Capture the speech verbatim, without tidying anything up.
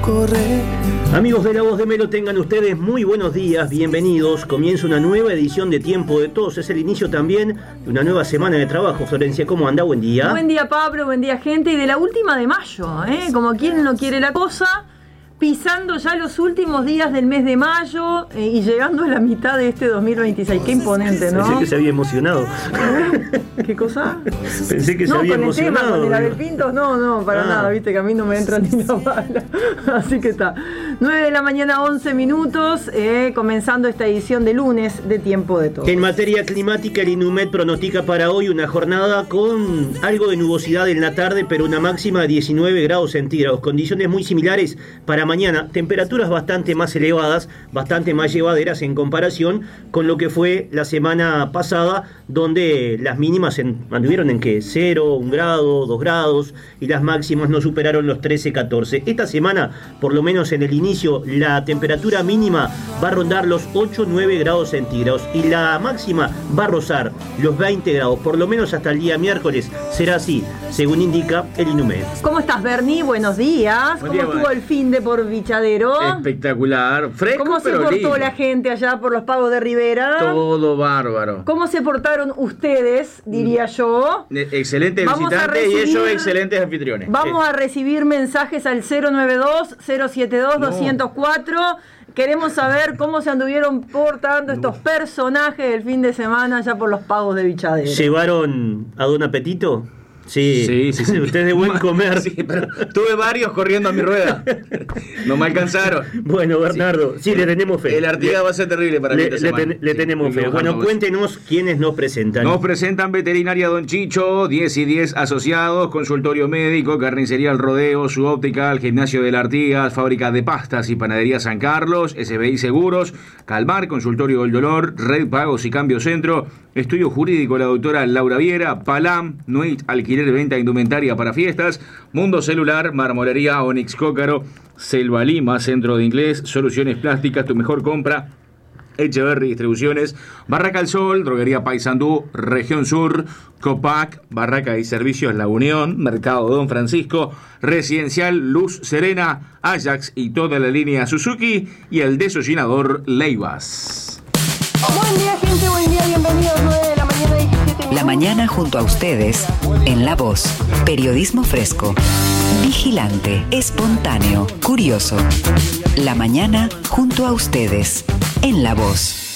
correr. Amigos de La Voz de Melo, tengan ustedes muy buenos días, bienvenidos. Comienza una nueva edición de Tiempo de Todos. Es el inicio también de una nueva semana de trabajo. Florencia, ¿cómo anda? Buen día. Buen día, Pablo, buen día, gente. Y de la última de mayo, ¿eh? Como quien no quiere la cosa, pisando ya los últimos días del mes de mayo eh, y llegando a la mitad de este dos mil veintiséis. Qué imponente, ¿no? Pensé que se había emocionado. ¿Qué cosa? Pensé que se no, había con emocionado. El tema, con el Abel Pintos, no, no, para Ah. nada, viste que a mí no me entra ni la bala. Así que está. nueve de la mañana, once minutos, eh, comenzando esta edición de lunes de Tiempo de Todos. En materia climática, el INUMED pronostica para hoy una jornada con algo de nubosidad en la tarde, pero una máxima de diecinueve grados centígrados. Condiciones muy similares para mañana. Temperaturas bastante más elevadas, bastante más llevaderas en comparación con lo que fue la semana pasada, donde las mínimas se mantuvieron en ¿qué? cero, un grado, dos grados, y las máximas no superaron los trece, catorce. Esta semana, por lo menos en el inicio, la temperatura mínima va a rondar los ocho, nueve grados centígrados y la máxima va a rozar los veinte grados, por lo menos hasta el día miércoles. Será así, según indica el INUMED. ¿Cómo estás, Bernie? Buenos días. Buen ¿Cómo día, estuvo Mar. el fin de por Vichadero? Espectacular, fresco ¿Cómo se pero portó lindo. la gente allá por los Pagos de Rivera? Todo bárbaro. ¿Cómo se portaron ustedes, diría yo? Eh, Excelentes Vamos a visitantes recibir- y ellos excelentes anfitriones. Vamos a recibir mensajes al cero nueve dos, cero siete dos, dos cero cuatro. Queremos saber cómo se anduvieron portando estos personajes del fin de semana allá por los Pagos de Vichadero. ¿Llevaron a Don Apetito? Sí, Sí, sí, sí. Usted es de buen comer. Sí, pero tuve varios corriendo a mi rueda. No me alcanzaron. Bueno, Bernardo, sí, le tenemos fe. El Artigas va a ser terrible para mí Le, esta le semana. ten- le Sí, tenemos estoy fe. Bueno, trabajando. cuéntenos quiénes nos presentan. Nos presentan Veterinaria Don Chicho, diez y diez asociados, consultorio médico, carnicería El Rodeo, su óptica, el gimnasio del Artigas, fábrica de pastas y panadería San Carlos, S B I Seguros, Calmar, consultorio del dolor, Red Pagos y Cambio Centro, estudio jurídico la doctora Laura Viera, Palam, Nuit, alquiler, venta, indumentaria para fiestas, Mundo Celular, Marmolería Onyx Cócaro, Selva Lima, Centro de Inglés, Soluciones Plásticas, tu mejor compra, Echeverry Distribuciones, Barraca El Sol, Droguería Paysandú, Región Sur, Copac, Barraca y Servicios La Unión, Mercado Don Francisco, Residencial Luz Serena, Ajax y toda la línea Suzuki y el desollinador Leivas. Buen día, gente, buen día, bienvenidos, nueve de la mañana, diecisiete minutos. La mañana junto a ustedes, en La Voz, periodismo fresco, vigilante, espontáneo, curioso. La mañana junto a ustedes, en La Voz.